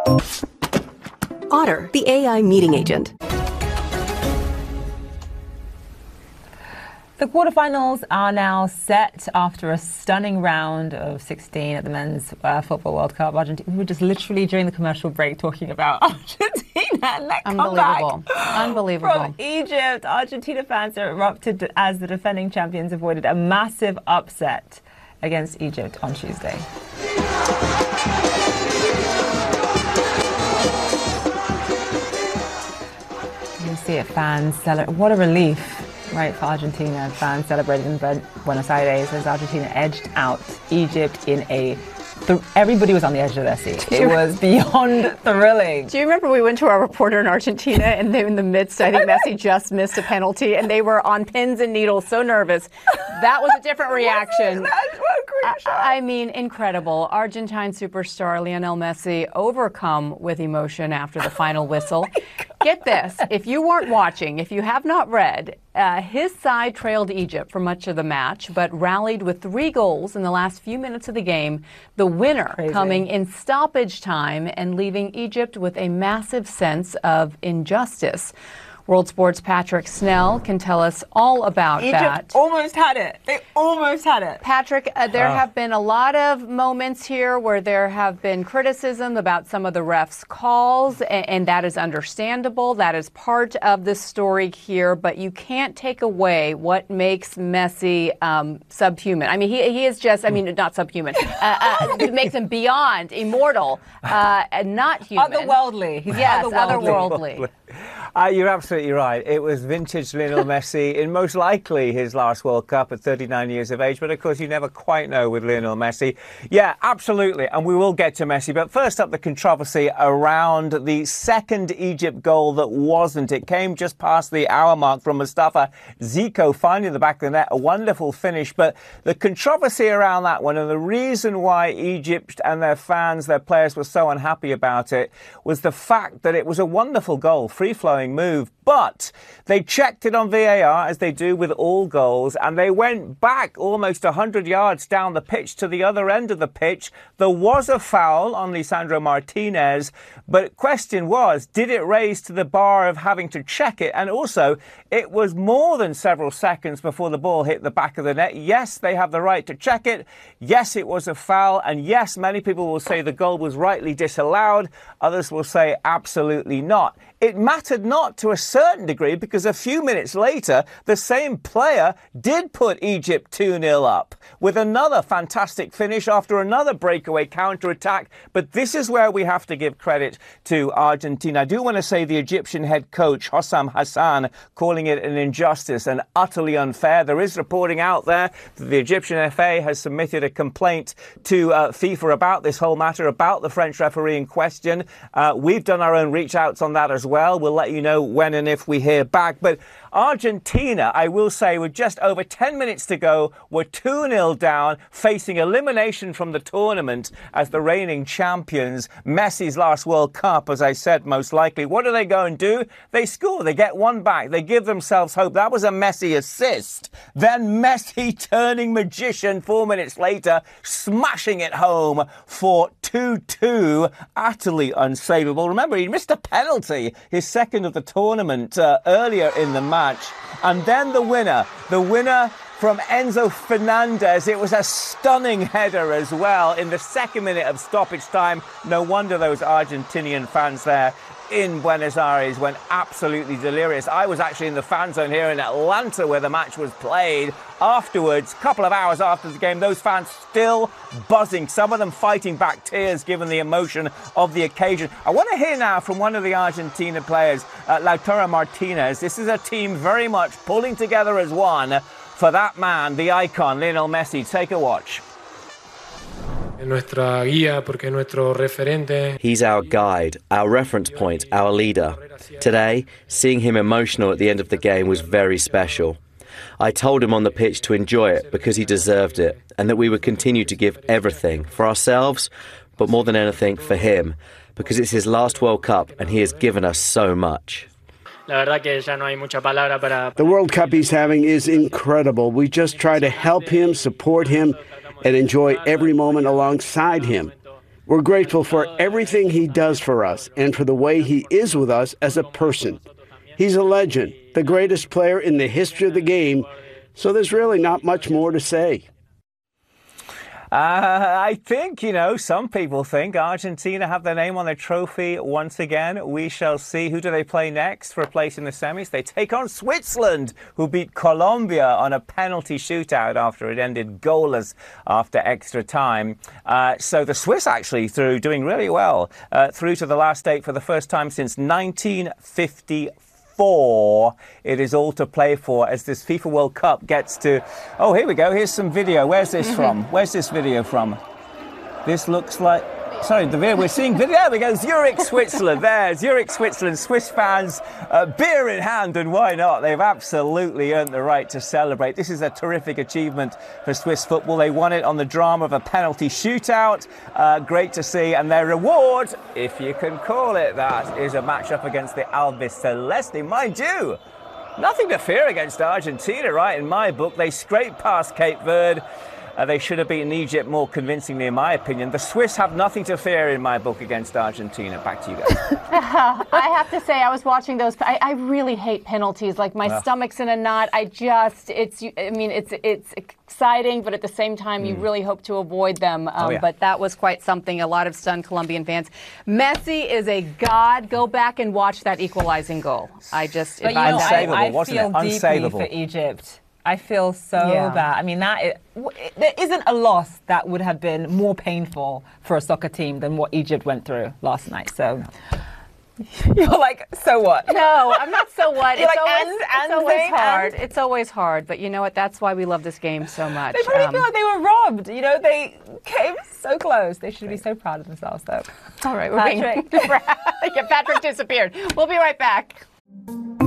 Otter, the AI meeting agent. The quarterfinals are now set after a stunning round of 16 at the Men's Football World Cup. Argentina. We were just literally during the commercial break talking about Argentina and that Unbelievable. Unbelievable. From Egypt. Argentina fans are erupted as the defending champions avoided a massive upset against Egypt on Tuesday. You see it, fans celebrate. What a relief. Right, for Argentina, fans celebrated in Buenos Aires as Argentina edged out Egypt in a... Everybody was on the edge of their seat. It was beyond thrilling. Do you remember we went to our reporter in Argentina and they, in the midst, I think Messi just missed a penalty and they were on pins and needles, so nervous. That was a different reaction. I mean, incredible. Argentine superstar Lionel Messi overcome with emotion after the final whistle. Get this, if you weren't watching, if you have not read, his side trailed Egypt for much of the match, but rallied with 3 goals in the last few minutes of the game, the winner coming in stoppage time and leaving Egypt with a massive sense of injustice. World Sports' Patrick Snell can tell us all about Egypt that. Almost had it. They almost had it. Patrick, there have been a lot of moments here where there have been criticism about some of the refs' calls, and that is understandable. That is part of the story here, but you can't take away what makes Messi subhuman. I mean, he is just, I mean, not subhuman. It makes him beyond immortal, not human. Otherworldly. He's otherworldly. You're absolutely right. It was vintage Lionel Messi in most likely his last World Cup at 39 years of age. But of course, you never quite know with Lionel Messi. Yeah, absolutely. And we will get to Messi. But first up, the controversy around the second Egypt goal that wasn't. It came just past the hour mark from Mustafa Zico, finding the back of the net. A wonderful finish. But the controversy around that one, and the reason why Egypt and their fans, their players were so unhappy about it, was the fact that it was a wonderful goal, free-flowing move, but they checked it on VAR, as they do with all goals, and they went back almost 100 yards down the pitch to the other end of the pitch. There was a foul on Lisandro Martinez, but question was, did it raise to the bar of having to check it? And also, it was more than several seconds before the ball hit the back of the net. Yes, they have the right to check it. Yes, it was a foul. And yes, many people will say the goal was rightly disallowed. Others will say absolutely not. It mattered not to a certain degree because a few minutes later, the same player did put Egypt 2-0 up with another fantastic finish after another breakaway counter-attack. But this is where we have to give credit to Argentina. I do want to say the Egyptian head coach, Hossam Hassan, calling it an injustice and utterly unfair. There is reporting out there that the Egyptian FA has submitted a complaint to FIFA about this whole matter, about the French referee in question. We've done our own reach-outs on that as well. We'll let you know when and if we hear back. But Argentina, I will say, with just over 10 minutes to go, were 2-0 down, facing elimination from the tournament as the reigning champions. Messi's last World Cup, as I said, most likely. What do they go and do? They score. They get one back. They give themselves hope. That was a Messi assist. Then Messi, turning magician 4 minutes later, smashing it home for 2-2. Utterly unsavable. Remember, he missed a penalty, his second of the tournament, earlier in the match. And then the winner from Enzo Fernandez. It was a stunning header as well in the second minute of stoppage time. No wonder those Argentinian fans there in Buenos Aires went absolutely delirious. I was actually in the fan zone here in Atlanta where the match was played. Afterwards, a couple of hours after the game, those fans still buzzing, some of them fighting back tears given the emotion of the occasion. I want to hear now from one of the Argentina players, Lautaro Martinez. This is a team very much pulling together as one for that man, the icon, Lionel Messi. Take a watch. He's our guide, our reference point, our leader. Today, seeing him emotional at the end of the game was very special. I told him on the pitch to enjoy it because he deserved it, and that we would continue to give everything for ourselves, but more than anything for him, because it's his last World Cup and he has given us so much. The World Cup he's having is incredible. We just try to help him, support him, and enjoy every moment alongside him. We're grateful for everything he does for us and for the way he is with us as a person. He's a legend, the greatest player in the history of the game, so there's really not much more to say. I think, some people think Argentina have their name on their trophy once again. We shall see. Who do they play next for a place in the semis? They take on Switzerland, who beat Colombia on a penalty shootout after it ended goalless after extra time. So the Swiss actually doing really well through to the last eight for the first time since 1954. It is all to play for as this FIFA World Cup gets to... Oh, here we go. Here's some video. Where's this from? Where's this video from? This looks like... Sorry, the video we're seeing... There we go. Zurich, Switzerland. There's Zurich, Switzerland. Swiss fans, beer in hand, and why not? They've absolutely earned the right to celebrate. This is a terrific achievement for Swiss football. They won it on the drama of a penalty shootout. Great to see. And their reward, if you can call it that, is a match-up against the Albiceleste. Mind you, nothing to fear against Argentina, right? In my book, they scraped past Cape Verde. They should have beaten Egypt more convincingly, in my opinion. The Swiss have nothing to fear in my book against Argentina. Back to you guys. I have to say, I was watching those. I really hate penalties. Like, my stomach's in a knot. It's exciting, but at the same time, you really hope to avoid them. But that was quite something. A lot of stunned Colombian fans. Messi is a god. Go back and watch that equalizing goal. I feel deeply for Egypt. I feel so bad. I mean, there isn't a loss that would have been more painful for a soccer team than what Egypt went through last night. So you're like, so what? No, I'm not so what. It's always hard. It's always hard. But you know what? That's why we love this game so much. They probably feel like they were robbed. They came so close. They should be so proud of themselves, though. All right, Patrick disappeared. We'll be right back.